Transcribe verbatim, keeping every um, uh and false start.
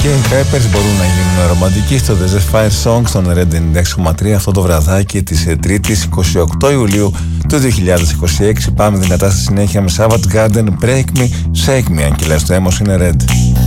Και οι Peppers μπορούν να γίνουν ρομαντικοί στο The Just Fire Song στον Red ενενήντα έξι κόμμα τρία αυτό το βραδάκι της Τρίτης εικοστή ογδόη Ιουλίου του δύο χιλιάδες είκοσι έξι. Πάμε δυνατά στη συνέχεια με Savage Garden, Break Me, Shake Me. Αν και λες το έμος είναι Red.